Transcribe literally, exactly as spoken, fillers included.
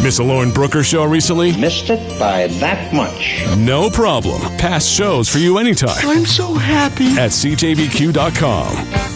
Miss a Lauren Brooker show recently? Missed it by that much. No problem. Past shows for you anytime I'm so happy. at C J B Q dot com.